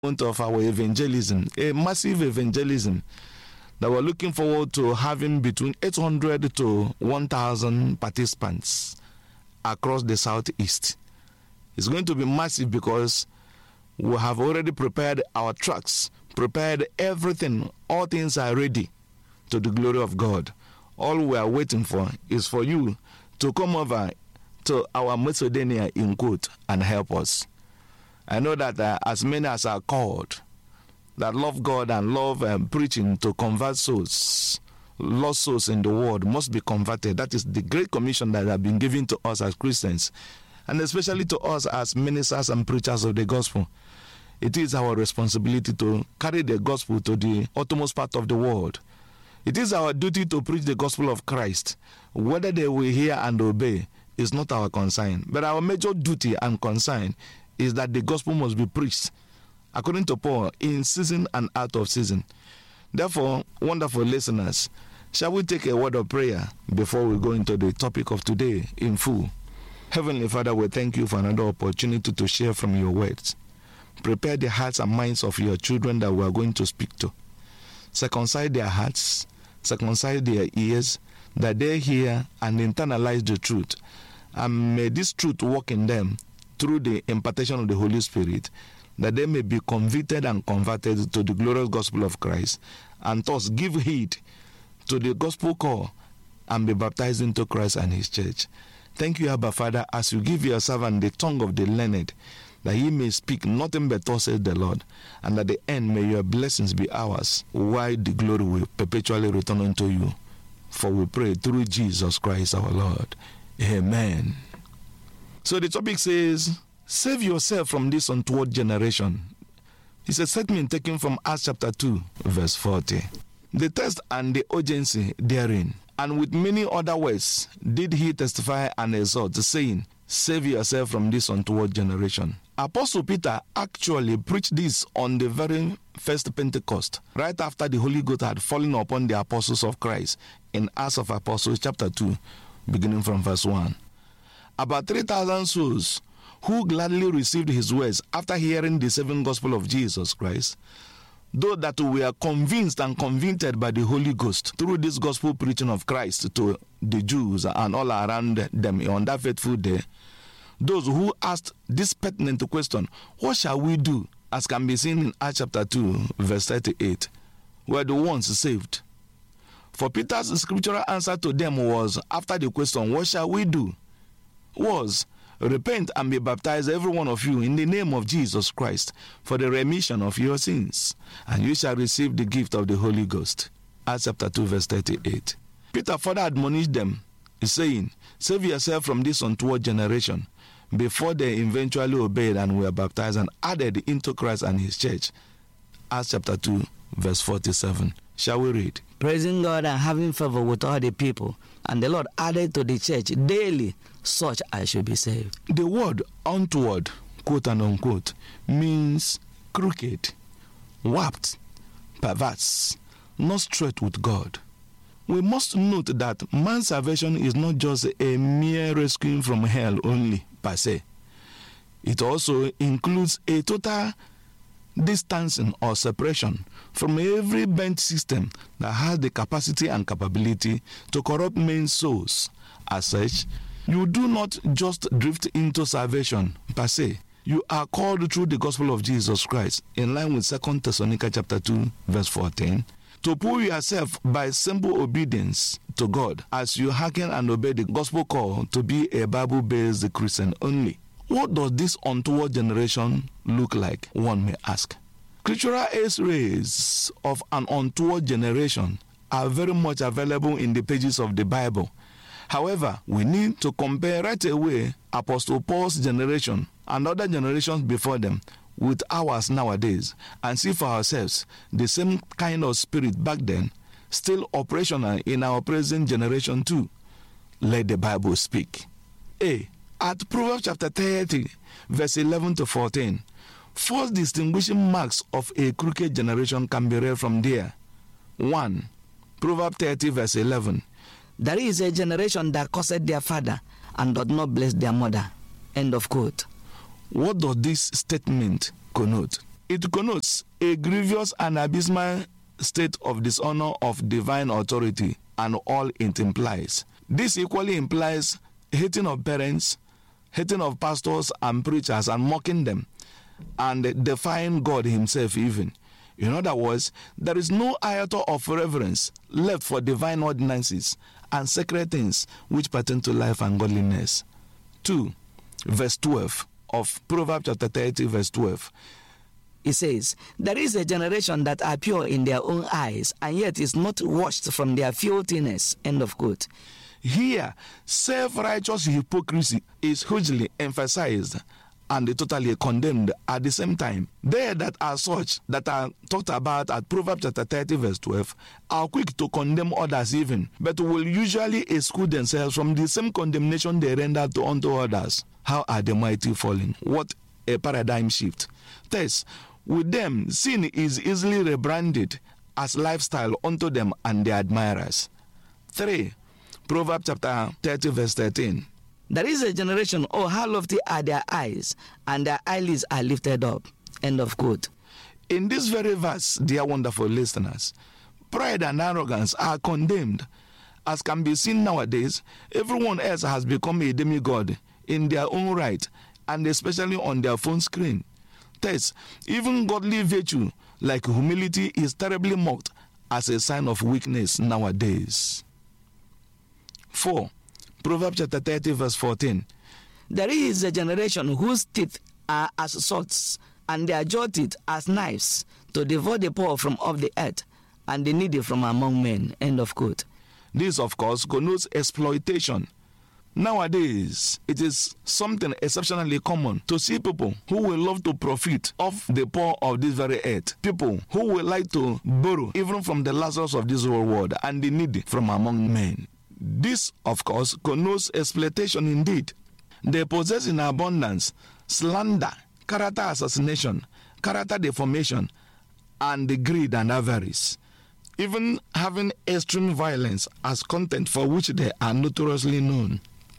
of our evangelism, a massive evangelism that we're looking forward to having between 800 to 1,000 participants across the southeast. It's going to be massive because we have already prepared our trucks, prepared everything. All things are ready to the glory of God. All we are waiting for is for you to come over to our Macedonia in quote and help us. I know that as many as are called, that love God and love preaching to convert souls, lost souls in the world must be converted. That is the great commission that has been given to us as Christians, and especially to us as ministers and preachers of the gospel. It is our responsibility to carry the gospel to the uttermost part of the world. It is our duty to preach the gospel of Christ. Whether they will hear and obey is not our concern, but our major duty and concern is that the gospel must be preached, according to Paul, in season and out of season. Therefore, wonderful listeners, shall we take a word of prayer before we go into the topic of today in full? Heavenly Father, we thank you for another opportunity to share from your words. Prepare the hearts and minds of your children that we are going to speak to. Circumcise their hearts, circumcise their ears, that they hear and internalize the truth. And may this truth work in them through the impartation of the Holy Spirit, that they may be convicted and converted to the glorious gospel of Christ, and thus give heed to the gospel call and be baptized into Christ and his church. Thank you, Abba Father, as you give your servant the tongue of the learned, that he may speak nothing but thus says the Lord, and at the end may your blessings be ours, while the glory will perpetually return unto you. For we pray through Jesus Christ our Lord. Amen. So the topic says, save yourself from this untoward generation. It's a statement taken from Acts chapter 2, verse 40. The text and the urgency therein, and with many other words, did he testify and exhort, saying, save yourself from this untoward generation. Apostle Peter actually preached this on the very first Pentecost, right after the Holy Ghost had fallen upon the apostles of Christ in Acts of Apostles chapter 2, beginning from verse 1. About 3,000 souls who gladly received his words after hearing the saving gospel of Jesus Christ, though that were convinced and convicted by the Holy Ghost through this gospel preaching of Christ to the Jews and all around them on that faithful day, those who asked this pertinent question, what shall we do, as can be seen in Acts chapter 2, verse 38, were the ones saved. For Peter's scriptural answer to them was, after the question, what shall we do, was, repent and be baptized, every one of you, in the name of Jesus Christ, for the remission of your sins, and you shall receive the gift of the Holy Ghost. Acts chapter 2, verse 38. Peter further admonished them, saying, save yourself from this untoward generation, before they eventually obeyed and were baptized and added into Christ and his church. Acts chapter 2, verse 47. Shall we read? Praising God and having favor with all the people, and the Lord added to the church daily such as should be saved. The word untoward, quote and unquote, means crooked, warped, perverse, not straight with God. We must note that man's salvation is not just a mere rescuing from hell only, per se. It also includes a total distancing or separation from every bent system that has the capacity and capability to corrupt men's souls. As such, you do not just drift into salvation per se. You are called through the gospel of Jesus Christ, in line with 2 Thessalonians chapter 2, verse 14, to pull yourself by simple obedience to God as you hearken and obey the gospel call to be a Bible-based Christian only. What does this untoward generation look like, one may ask? Scriptural X-rays of an untoward generation are very much available in the pages of the Bible. However, we need to compare right away Apostle Paul's generation and other generations before them with ours nowadays, and see for ourselves the same kind of spirit back then still operational in our present generation too. Let the Bible speak. At Proverbs chapter 30, verse 11 to 14, first distinguishing marks of a crooked generation can be read from there. 1. Proverbs 30, verse 11. There is a generation that curseth their father and doth not bless their mother. End of quote. What does this statement connote? It connotes a grievous and abysmal state of dishonor of divine authority and all it implies. This equally implies hating of parents, hating of pastors and preachers and mocking them, and defying God himself even. In other words, there is no iota of reverence left for divine ordinances and sacred things which pertain to life and godliness. 2. Verse 12 of Proverbs chapter 30, verse 12. It says, there is a generation that are pure in their own eyes, and yet is not washed from their filthiness. End of quote. Here, self-righteous hypocrisy is hugely emphasized and totally condemned at the same time. They that are such, that are talked about at Proverbs chapter 30 verse 12, are quick to condemn others even, but will usually exclude themselves from the same condemnation they render unto others. How are the mighty fallen? What a paradigm shift. Thus, with them, sin is easily rebranded as lifestyle unto them and their admirers. 3. Proverbs chapter 30 verse 13. There is a generation, oh, how lofty are their eyes, and their eyelids are lifted up. End of quote. In this very verse, dear wonderful listeners, pride and arrogance are condemned. As can be seen nowadays, everyone else has become a demigod in their own right, and especially on their phone screen. Thus, even godly virtue like humility is terribly mocked as a sign of weakness nowadays. 4. Proverbs chapter 30 verse 14. There is a generation whose teeth are as swords, and their jaw teeth as knives, to devour the poor from off the earth, and the needy from among men. End of quote. This, of course, connotes exploitation. Nowadays, it is something exceptionally common to see people who will love to profit off the poor of this very earth. People who will like to borrow even from the Lazarus of this whole world and the needy from among men. This, of course, connotes exploitation indeed. They possess in abundance slander, character assassination, character deformation, and greed and avarice, even having extreme violence as content for which they are notoriously known.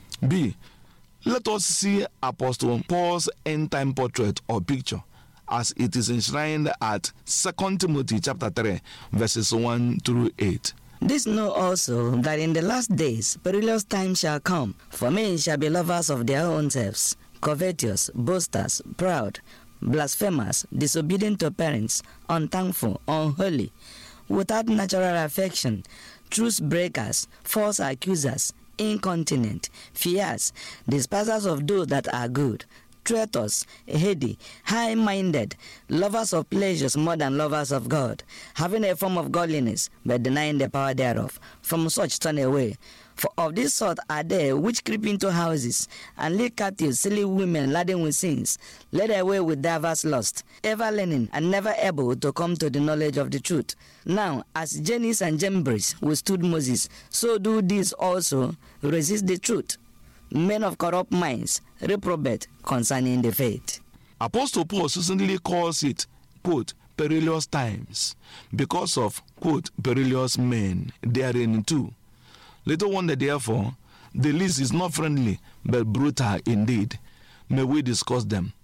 B. Let us see Apostle Paul's end-time portrait or picture as it is enshrined at 2 Timothy chapter 3, verses 1 through 8. This know also that in the last days perilous times shall come, for men shall be lovers of their own selves, covetous, boasters, proud, blasphemers, disobedient to parents, unthankful, unholy, without natural affection, truce breakers, false accusers, incontinent, fierce, despisers of those that are good, traitors, heady, high-minded, lovers of pleasures more than lovers of God, having a form of godliness, but denying the power thereof. From such turn away. For of this sort are there which creep into houses, and lead captive silly women laden with sins, led away with diverse lust, ever learning and never able to come to the knowledge of the truth. Now, as Jannes and Jambres withstood Moses, so do these also resist the truth. Men of corrupt minds, reprobate concerning the faith. Apostle Paul certainly calls it, quote, perilous times, because of, quote, perilous men therein too. Little wonder, therefore, the list is not friendly, but brutal indeed. May we discuss them.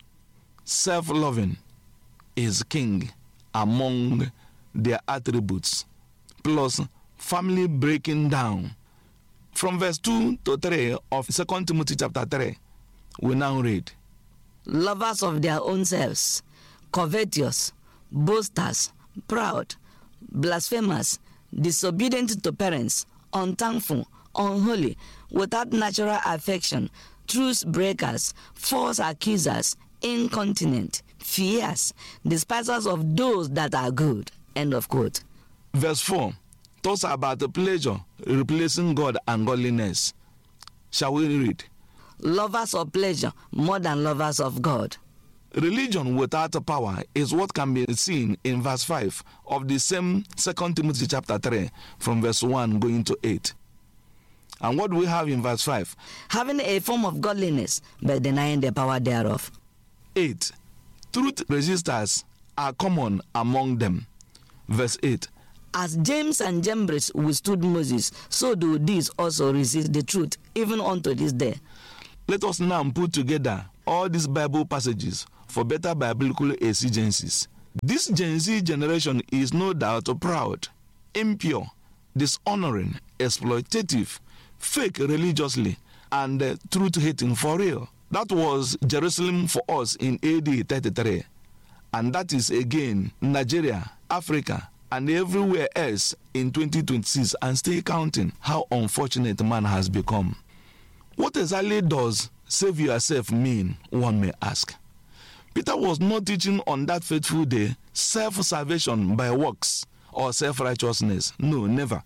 Self-loving is king among their attributes, plus family breaking down. From verse 2 to 3 of 2 Timothy chapter 3, we now read. Lovers of their own selves, covetous, boasters, proud, blasphemers, disobedient to parents, unthankful, unholy, without natural affection, truce breakers, false accusers, incontinent, fierce, despisers of those that are good. End of quote. Verse 4 talks about the pleasure replacing God and godliness. Shall we read? Lovers of pleasure more than lovers of God. Religion without power is what can be seen in verse 5 of the same 2 Timothy chapter 3 from verse 1 going to 8. And what do we have in verse 5? Having a form of godliness, but denying the power thereof. 8. Truth resisters are common among them. Verse 8. As James and Jambres withstood Moses, so do these also resist the truth, even unto this day. Let us now put together all these Bible passages for better biblical exigencies. This Gen Z generation is no doubt proud, impure, dishonoring, exploitative, fake religiously, and truth-hating for real. That was Jerusalem for us in AD 33. And that is again Nigeria, Africa, and everywhere else in 2026 and still counting. How unfortunate man has become. What exactly does save yourself mean, one may ask? Peter was not teaching on that fateful day self-salvation by works or self-righteousness. No, never.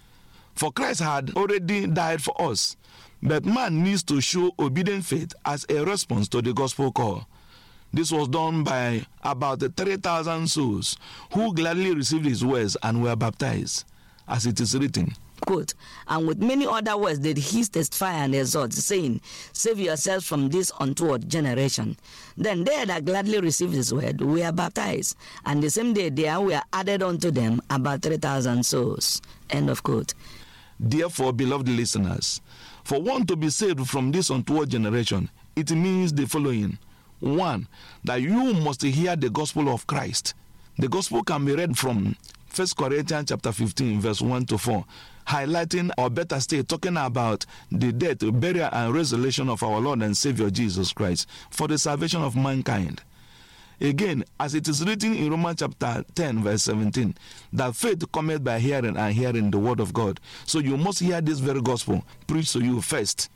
For Christ had already died for us. But man needs to show obedient faith as a response to the gospel call. This was done by about 3,000 souls who gladly received his words and were baptized, as it is written. Quote, and with many other words did he testify and exhort, saying, save yourselves from this untoward generation. Then they that gladly received his word were baptized, and the same day there were added unto them about 3,000 souls. End of quote. Therefore, beloved listeners, for one to be saved from this untoward generation, it means the following. 1, that you must hear the gospel of Christ. The gospel can be read from 1 Corinthians chapter 15, verse 1 to 4, highlighting, or better still, talking about the death, burial, and resurrection of our Lord and Savior Jesus Christ for the salvation of mankind. Again, as it is written in Romans chapter 10, verse 17, that faith cometh by hearing, and hearing the word of God. So you must hear this very gospel preached to you first.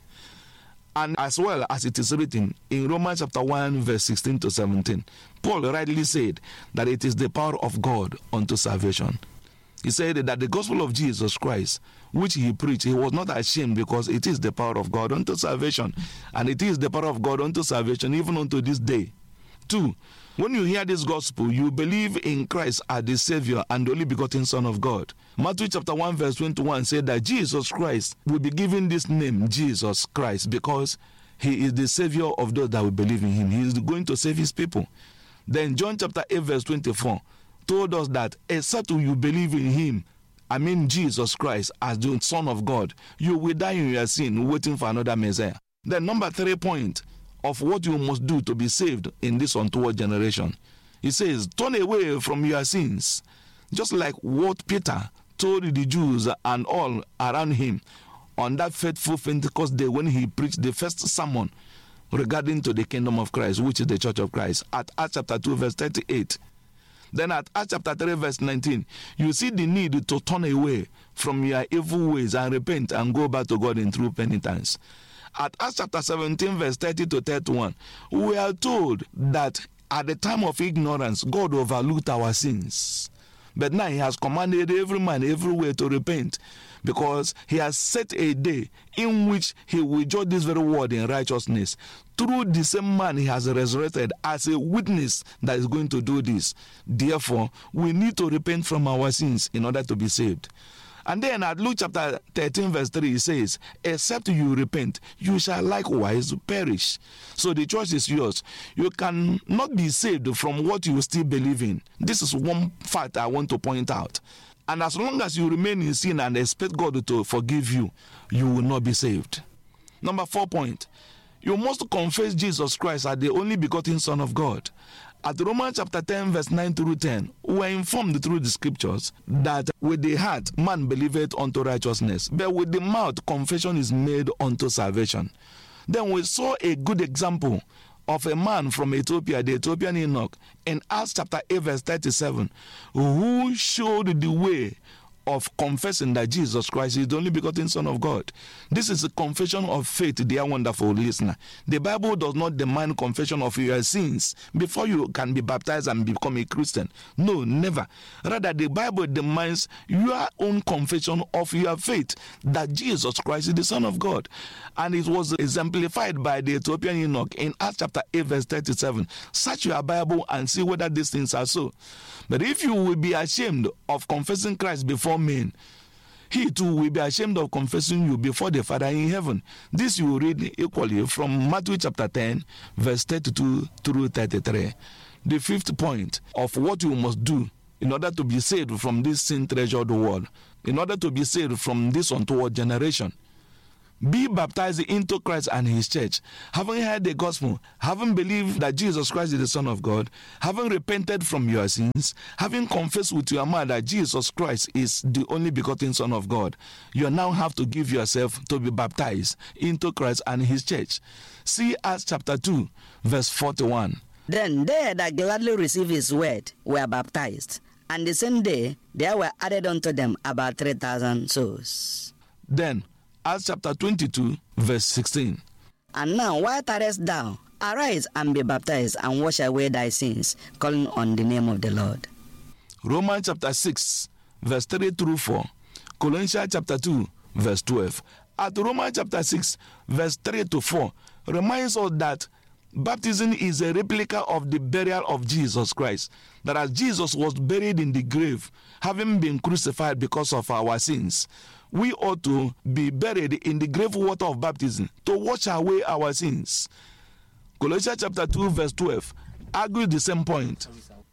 And as well as it is written in Romans chapter 1, verse 16 to 17, Paul rightly said that it is the power of God unto salvation. He said that the gospel of Jesus Christ, which he preached, he was not ashamed, because it is the power of God unto salvation. And it is the power of God unto salvation even unto this day. 2, when you hear this gospel, you believe in Christ as the Savior and the only begotten Son of God. Matthew chapter 1 verse 21 said that Jesus Christ will be given this name, Jesus Christ, because he is the Savior of those that will believe in him. He is going to save his people. Then John chapter 8 verse 24 told us that except you believe in him, I mean Jesus Christ as the Son of God, you will die in your sin waiting for another Messiah. Then number 3 point of what you must do to be saved in this untoward generation. He says, turn away from your sins, just like what Peter told the Jews and all around him on that faithful Pentecost day when he preached the first sermon regarding to the kingdom of Christ, which is the church of Christ, at Acts chapter 2 verse 38. Then at Acts chapter 3 verse 19, you see the need to turn away from your evil ways and repent and go back to God in true penitence. At Acts chapter 17 verse 30 to 31, we are told that at the time of ignorance, God overlooked our sins. But now he has commanded every man everywhere to repent, because he has set a day in which he will judge this very world in righteousness. Through the same man he has resurrected as a witness that is going to do this. Therefore, we need to repent from our sins in order to be saved. And then at Luke chapter 13 verse 3 it says, except you repent, you shall likewise perish. So the choice is yours. You cannot be saved from what you still believe in. This is one fact I want to point out. And as long as you remain in sin and expect God to forgive you, you will not be saved. Number 4 point, you must confess Jesus Christ as the only begotten Son of God. At Romans chapter 10 verse 9 through 10, we are informed through the scriptures that with the heart man believeth unto righteousness, but with the mouth confession is made unto salvation. Then we saw a good example of a man from Ethiopia, the Ethiopian Enoch, in Acts chapter 8 verse 37, who showed the way of confessing that Jesus Christ is the only begotten Son of God. This is a confession of faith, dear wonderful listener. The Bible does not demand confession of your sins before you can be baptized and become a Christian. No, never. Rather, the Bible demands your own confession of your faith that Jesus Christ is the Son of God. And it was exemplified by the Ethiopian Enoch in Acts chapter 8 verse 37. Search your Bible and see whether these things are so. But if you will be ashamed of confessing Christ before men, he too will be ashamed of confessing you before the Father in heaven. This you will read equally from Matthew chapter 10, verse 32 through 33. The 5th point of what you must do in order to be saved from this sin-treasured world, in order to be saved from this untoward generation. Be baptized into Christ and his church, having heard the gospel, having believed that Jesus Christ is the Son of God, having repented from your sins, having confessed with your mouth that Jesus Christ is the only begotten Son of God. You now have to give yourself to be baptized into Christ and his church. See Acts chapter 2, verse 41. Then they that gladly received his word were baptized, and the same day there were added unto them about 3,000 souls. Then Acts chapter 22, verse 16. And now, why tarriest thou? Arise and be baptized, and wash away thy sins, calling on the name of the Lord. Romans chapter 6, verse 3 through 4. Colossians chapter 2, verse 12. At Romans chapter 6, verse 3 to 4, reminds us that baptism is a replica of the burial of Jesus Christ. That as Jesus was buried in the grave, having been crucified because of our sins, we ought to be buried in the grave water of baptism to wash away our sins. Colossians chapter 2, verse 12 argues the same point.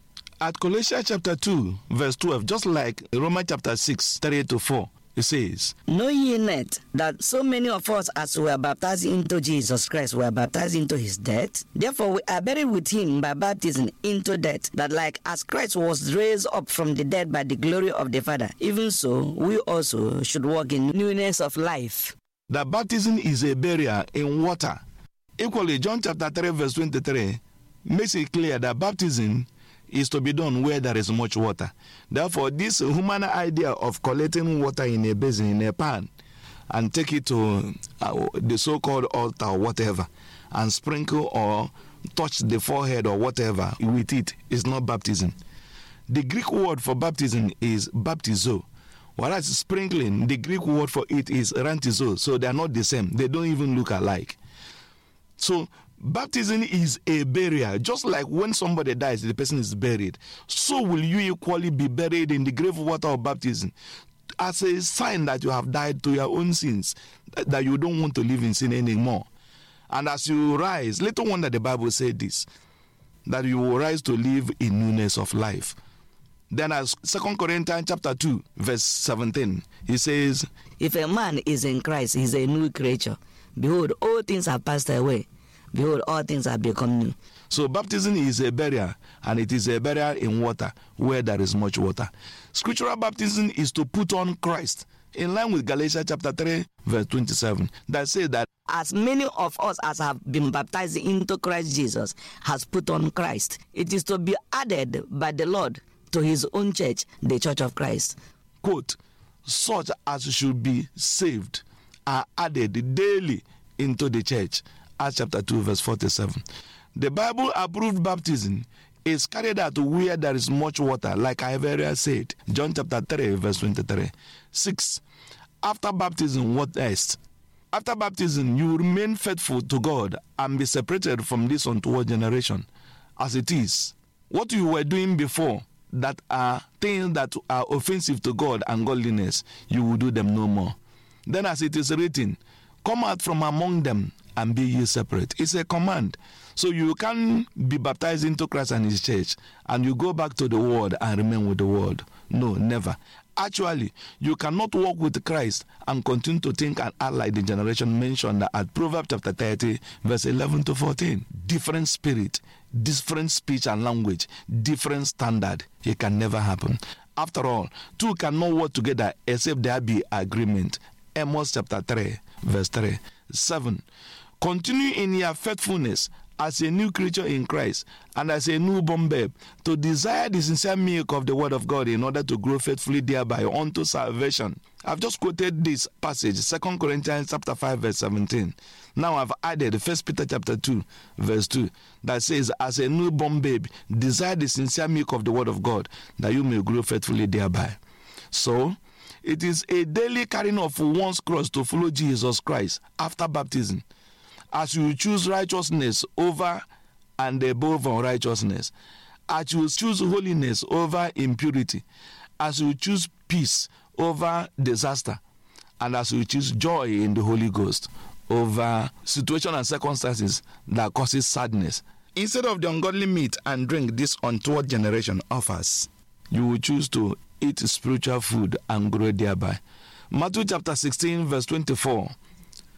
At Colossians chapter 2, verse 12, just like Romans chapter 6, 3 to 4, it says, Know ye not that so many of us as were baptized into Jesus Christ were baptized into his death? Therefore we are buried with him by baptism into death, that like as Christ was raised up from the dead by the glory of the Father, even so we also should walk in newness of life. That baptism is a burial in water. Equally, John chapter 3, verse 23 makes it clear that baptism is to be done where there is much water. Therefore, this human idea of collecting water in a basin, in a pan, and take it to the so-called altar or whatever, and sprinkle or touch the forehead or whatever with it is not baptism. The Greek word for baptism is baptizo, whereas sprinkling, the Greek word for it is rantizo, so they are not the same. They don't even look alike. So, baptism is a burial. Just like when somebody dies, the person is buried. So will you equally be buried in the grave water of baptism as a sign that you have died to your own sins, that you don't want to live in sin anymore. And as you rise, little wonder the Bible said this, that you will rise to live in newness of life. Then as 2 Corinthians chapter 2, verse 17, he says, If a man is in Christ, he is a new creature. Behold, all things have passed away. Behold, all things have become new. So baptism is a burial, and it is a burial in water where there is much water. Scriptural baptism is to put on Christ, in line with Galatians chapter 3, verse 27, that says that as many of us as have been baptized into Christ Jesus has put on Christ. It is to be added by the Lord to his own church, the Church of Christ. Quote, such as should be saved are added daily into the church. Acts chapter 2, verse 47. The Bible-approved baptism is carried out where there is much water, like I have earlier said. John chapter 3, verse 23. 6. After baptism, what else? After baptism, you remain faithful to God and be separated from this untoward generation. As it is, what you were doing before that are things that are offensive to God and godliness, you will do them no more. Then as it is written, come out from among them and be ye separate. It's a command. So you can be baptized into Christ and his church, and you go back to the world and remain with the world. No, never. Actually, you cannot walk with Christ and continue to think and act like the generation mentioned at Proverbs chapter 30, verse 11 to 14. Different spirit, different speech and language, different standard. It can never happen. After all, two cannot work together except there be agreement. Amos chapter 3, verse 3. 7. Continue in your faithfulness as a new creature in Christ and as a newborn babe to desire the sincere milk of the word of God in order to grow faithfully thereby unto salvation. I've just quoted this passage, 2 Corinthians chapter 5, verse 17. Now I've added 1 Peter chapter 2, verse 2, that says, as a newborn babe, desire the sincere milk of the word of God that you may grow faithfully thereby. So, it is a daily carrying of one's cross to follow Jesus Christ after baptism. As you choose righteousness over and above unrighteousness, as you choose holiness over impurity, as you choose peace over disaster, and as you choose joy in the Holy Ghost over situation and circumstances that causes sadness, instead of the ungodly meat and drink this untoward generation offers, you will choose to eat spiritual food and grow thereby. Matthew chapter 16, verse 24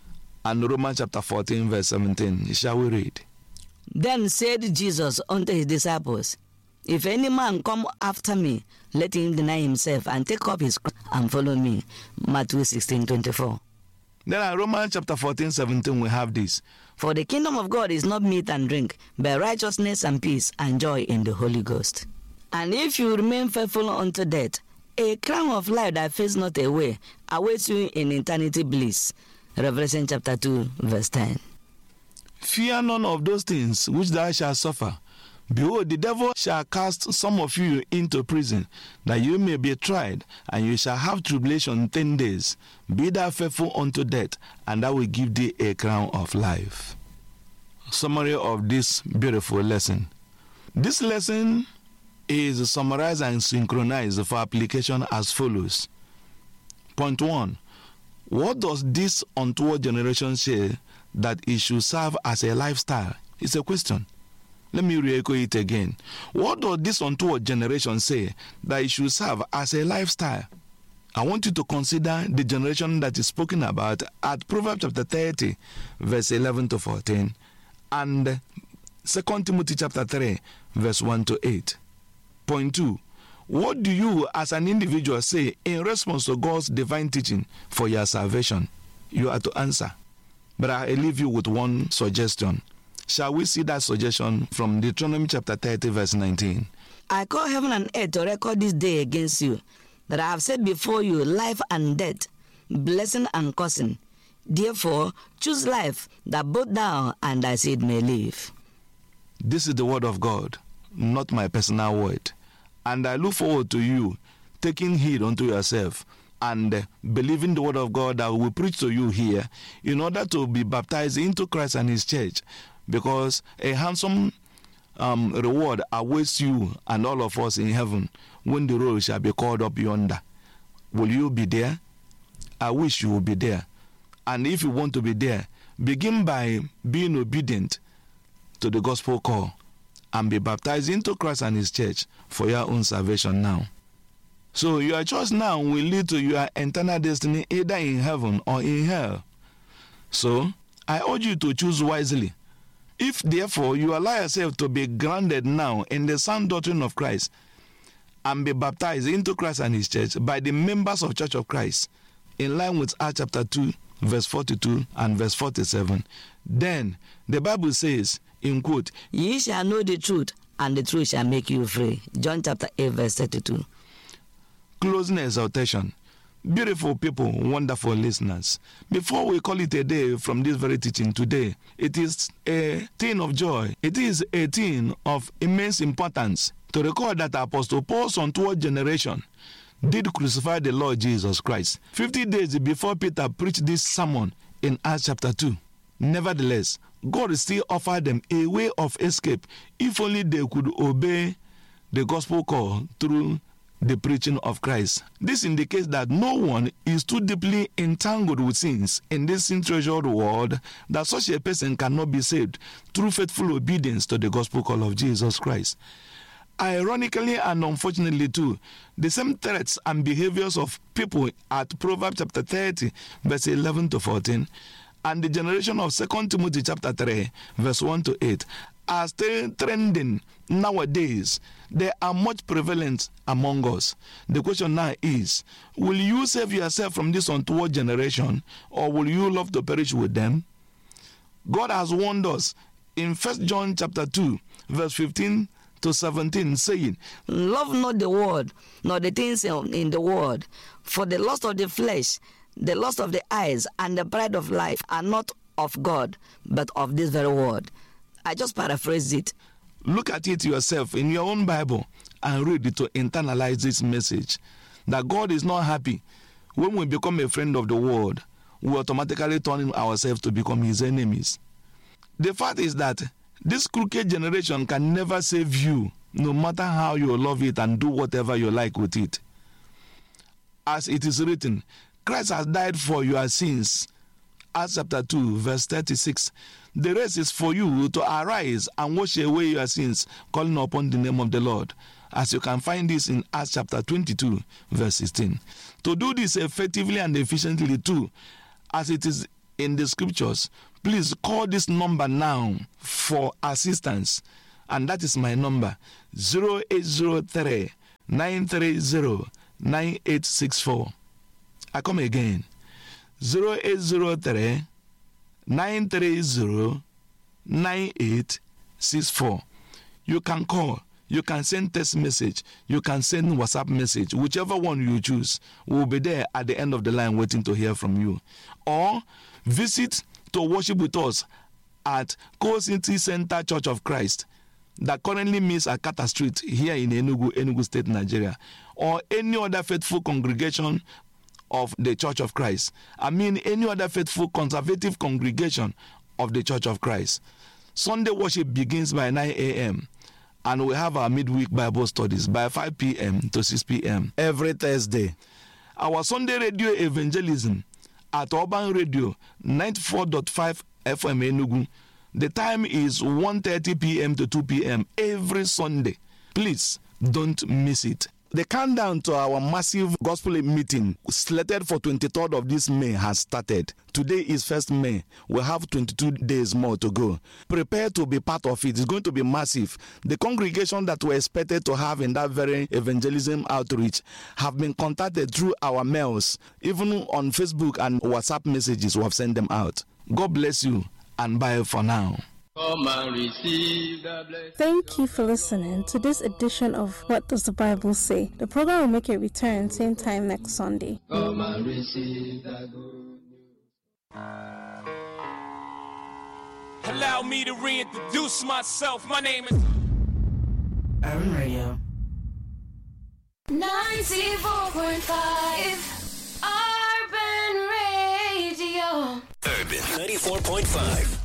and Romans chapter 14, verse 17. Shall we read? Then said Jesus unto his disciples, If any man come after me, let him deny himself and take up his cross and follow me. Matthew 16:24. Then in Romans chapter 14, 17, we have this. For the kingdom of God is not meat and drink, but righteousness and peace and joy in the Holy Ghost. And if you remain faithful unto death, a crown of life that fades not away awaits you in eternity bliss. Revelation chapter 2, verse 10. Fear none of those things which thou shalt suffer. Behold, the devil shall cast some of you into prison, that you may be tried, and you shall have tribulation 10 days. Be thou faithful unto death, and I will give thee a crown of life. Summary of this beautiful lesson. This lesson is summarized and synchronized for application as follows. Point 1. What does this untoward generation say that it should serve as a lifestyle? It's a question. Let me re-echo it again. What does this untoward generation say that it should serve as a lifestyle? I want you to consider the generation that is spoken about at Proverbs chapter 30, verse 11 to 14, and 2 Timothy chapter 3, verse 1 to 8. Point 2. What do you as an individual say in response to God's divine teaching for your salvation? You are to answer. But I leave you with one suggestion. Shall we see that suggestion from Deuteronomy chapter 30, verse 19? I call heaven and earth to record this day against you, that I have set before you life and death, blessing and cursing. Therefore, choose life, that both thou and thy seed may live. This is the word of God, not my personal word. And I look forward to you taking heed unto yourself and believing the word of God that we preach to you here in order to be baptized into Christ and his church, because a handsome reward awaits you and all of us in heaven when the roll shall be called up yonder. Will you be there? I wish you will be there. And if you want to be there, begin by being obedient to the gospel call and be baptized into Christ and his church for your own salvation now. So your choice now will lead to your eternal destiny either in heaven or in hell. So I urge you to choose wisely. If therefore you allow yourself to be grounded now in the sound doctrine of Christ and be baptized into Christ and his church by the members of Church of Christ, in line with Acts chapter 2, verse 42 and verse 47, then the Bible says, in quote, Ye shall know the truth, and the truth shall make you free. John chapter 8, verse 32. Closing exhortation. Beautiful people, wonderful listeners. Before we call it a day from this very teaching today, it is a thing of joy. It is a thing of immense importance to record that Apostle Paul's untoward generation did crucify the Lord Jesus Christ 50 days before Peter preached this sermon in Acts chapter 2. Nevertheless, God still offered them a way of escape if only they could obey the gospel call through the preaching of Christ. This indicates that no one is too deeply entangled with sins in this sin-treasured world that such a person cannot be saved through faithful obedience to the gospel call of Jesus Christ. Ironically and unfortunately too, the same threats and behaviors of people at Proverbs chapter 30, verse 11 to 14, and the generation of 2 Timothy chapter 3, verse 1 to 8, are still trending nowadays. They are much prevalent among us. The question now is, will you save yourself from this untoward generation, or will you love to perish with them? God has warned us in 1 John chapter 2, verse 15 to 17, saying, Love not the world, nor the things in the world, for the lust of the flesh, the lust of the eyes, and the pride of life are not of God, but of this very world. I just paraphrase it. Look at it yourself in your own Bible and read it to internalize this message that God is not happy when we become a friend of the world. We automatically turn ourselves to become his enemies. The fact is that this crooked generation can never save you, no matter how you love it and do whatever you like with it. As it is written, Christ has died for your sins. Acts chapter 2, verse 36. The rest is for you to arise and wash away your sins, calling upon the name of the Lord. As you can find this in Acts chapter 22, verse 16. To do this effectively and efficiently too, as it is in the scriptures, please call this number now for assistance. And that is my number, 0803-930-9864. I come again, 0803-930-9864. You can call, you can send text message, you can send WhatsApp message, whichever one you choose. We'll be there at the end of the line waiting to hear from you. Or visit to worship with us at Co-City Center Church of Christ that currently meets at Kata Street here in Enugu State, Nigeria, or any other faithful congregation of the Church of Christ. I mean any other faithful conservative congregation of the Church of Christ. Sunday worship begins by 9 a.m. and we have our midweek Bible studies by 5 p.m. to 6 p.m. every Thursday. Our Sunday radio evangelism at Urban Radio 94.5 FM Enugu. The time is 1:30 p.m. to 2 p.m. every Sunday. Please don't miss it. The countdown to our massive gospel meeting slated for 23rd of this May has started. Today is 1st May. We have 22 days more to go. Prepare to be part of it. It's going to be massive. The congregation that we're expected to have in that very evangelism outreach have been contacted through our mails, even on Facebook and WhatsApp messages. We have sent them out. God bless you and bye for now. Come and receive the blessing. Thank you for listening to this edition of What Does the Bible Say? The program will make a return same time next Sunday. Come and receive the good news. Allow me to reintroduce myself. My name is Urban Radio 94.5 Urban Radio. Urban 94.5.